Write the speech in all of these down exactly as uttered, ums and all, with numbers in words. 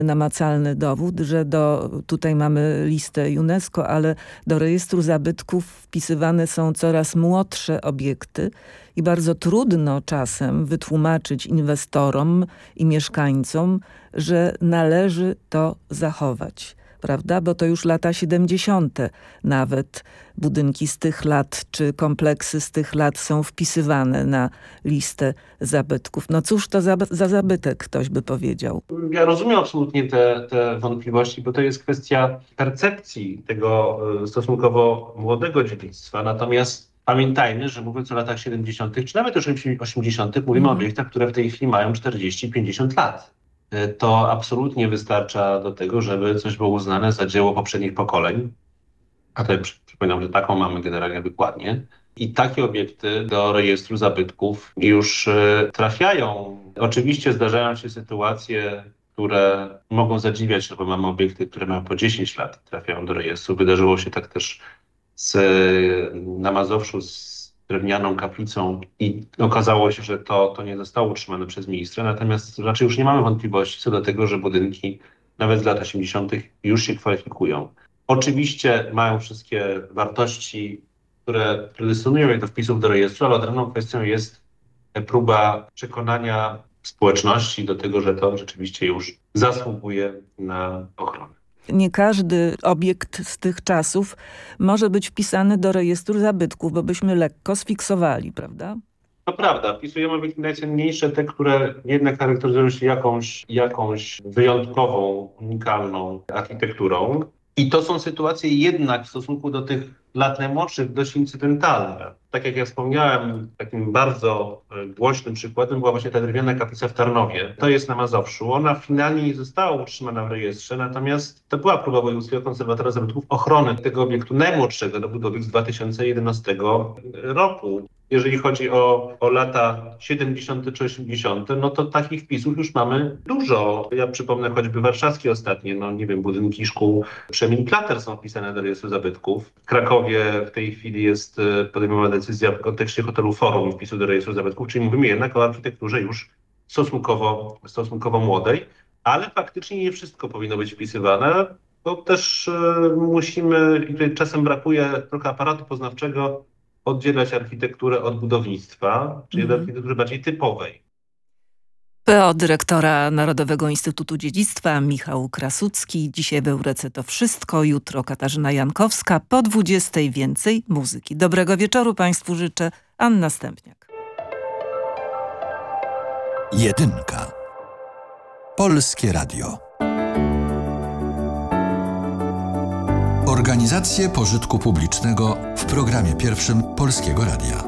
namacalny dowód, że do, tutaj mamy listę UNESCO, ale do rejestru zabytków wpisywane są coraz młodsze obiekty i bardzo trudno czasem wytłumaczyć inwestorom i mieszkańcom, że należy to zachować. Prawda? Bo to już lata siedemdziesiąte nawet budynki z tych lat, czy kompleksy z tych lat są wpisywane na listę zabytków. No cóż to za, za zabytek, ktoś by powiedział. Ja rozumiem absolutnie te, te wątpliwości, bo to jest kwestia percepcji tego stosunkowo młodego dziedzictwa. Natomiast pamiętajmy, że mówiąc o latach siedemdziesiątych, czy nawet osiemdziesiątych, mówimy mm. o obiektach, które w tej chwili mają czterdzieści pięćdziesiąt lat. To absolutnie wystarcza do tego, żeby coś było uznane za dzieło poprzednich pokoleń. A tutaj przypominam, że taką mamy generalnie wykładnię. I takie obiekty do rejestru zabytków już trafiają. Oczywiście zdarzają się sytuacje, które mogą zadziwiać, bo mamy obiekty, które mają po dziesięć lat, trafiają do rejestru. Wydarzyło się tak też z, na Mazowszu z drewnianą kaplicą i okazało się, że to, to nie zostało utrzymane przez ministra. Natomiast raczej już nie mamy wątpliwości co do tego, że budynki nawet z lat osiemdziesiątych już się kwalifikują. Oczywiście mają wszystkie wartości, które predestynują je do wpisów do rejestru, ale odrębną kwestią jest próba przekonania społeczności do tego, że to rzeczywiście już zasługuje na ochronę. Nie każdy obiekt z tych czasów może być wpisany do rejestru zabytków, bo byśmy lekko sfiksowali, prawda? To prawda. Wpisujemy obiekty najcenniejsze, te, które jednak charakteryzują się jakąś, jakąś wyjątkową, unikalną architekturą. I to są sytuacje jednak w stosunku do tych lat najmłodszych dość incydentalne. Tak jak ja wspomniałem, takim bardzo głośnym przykładem była właśnie ta drewniana kaplica w Tarnowie. To jest na Mazowszu. Ona finalnie nie została utrzymana w rejestrze, natomiast to była próba wojewódzkiego konserwatora zabytków ochrony tego obiektu najmłodszego do budowy z dwa tysiące jedenastego roku. Jeżeli chodzi o, o lata siedemdziesiąte czy osiemdziesiąte, no to takich wpisów już mamy dużo. Ja przypomnę choćby warszawskie ostatnie, no nie wiem, budynki szkół Przemień Plater są wpisane do rejestru zabytków. W Krakowie w tej chwili jest podejmowana decyzja w kontekście hotelu Forum i wpisu do rejestru zabytków, czyli mówimy jednak o architekturze już stosunkowo, stosunkowo młodej, ale faktycznie nie wszystko powinno być wpisywane, bo też y, musimy, i tutaj czasem brakuje trochę aparatu poznawczego, oddzielać architekturę od budownictwa, czyli mm. od architektury bardziej typowej. P O dyrektora Narodowego Instytutu Dziedzictwa Michał Krasucki. Dzisiaj w Eurece to wszystko, jutro Katarzyna Jankowska, po dwudziestej więcej muzyki. Dobrego wieczoru Państwu życzę, Anna Stępniak. Jedynka. Polskie Radio. Organizacje pożytku publicznego w programie pierwszym Polskiego Radia.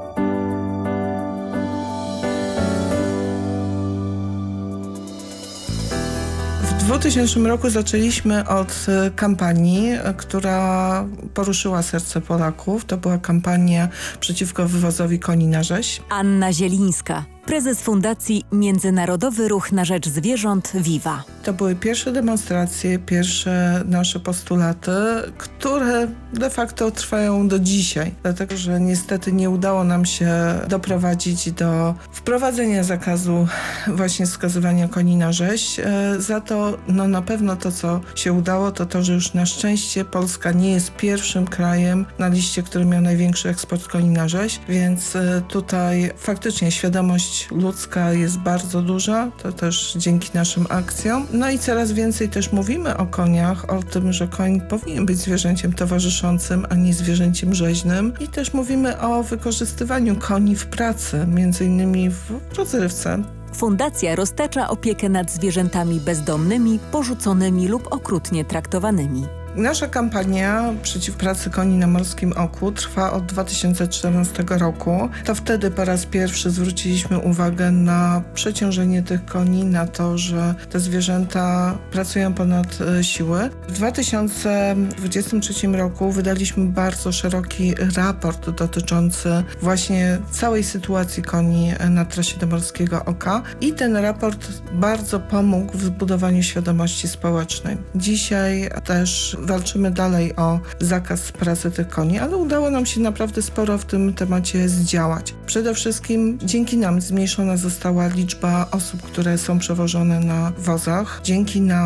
W dwutysięcznym roku zaczęliśmy od kampanii, która poruszyła serce Polaków. To była kampania przeciwko wywozowi koni na rzeź. Anna Zielińska, prezes Fundacji Międzynarodowy Ruch na Rzecz Zwierząt Viva. To były pierwsze demonstracje, pierwsze nasze postulaty, które de facto trwają do dzisiaj. Dlatego, że niestety nie udało nam się doprowadzić do wprowadzenia zakazu właśnie skazywania koni na rzeź. Za to no na pewno to, co się udało, to to, że już na szczęście Polska nie jest pierwszym krajem na liście, który miał największy eksport koni na rzeź, więc tutaj faktycznie świadomość ludzka jest bardzo duża, to też dzięki naszym akcjom. No i coraz więcej też mówimy o koniach, o tym, że koń powinien być zwierzęciem towarzyszącym, a nie zwierzęciem rzeźnym. I też mówimy o wykorzystywaniu koni w pracy, między innymi w rozrywce. Fundacja roztacza opiekę nad zwierzętami bezdomnymi, porzuconymi lub okrutnie traktowanymi. Nasza kampania przeciw pracy koni na Morskim Oku trwa od dwa tysiące czternastego roku. To wtedy po raz pierwszy zwróciliśmy uwagę na przeciążenie tych koni, na to, że te zwierzęta pracują ponad siły. W dwa tysiące dwudziestym trzecim roku wydaliśmy bardzo szeroki raport dotyczący właśnie całej sytuacji koni na trasie do Morskiego Oka i ten raport bardzo pomógł w zbudowaniu świadomości społecznej. Dzisiaj też walczymy dalej o zakaz pracy tych koni, ale udało nam się naprawdę sporo w tym temacie zdziałać. Przede wszystkim dzięki nam zmniejszona została liczba osób, które są przewożone na wozach. Dzięki nam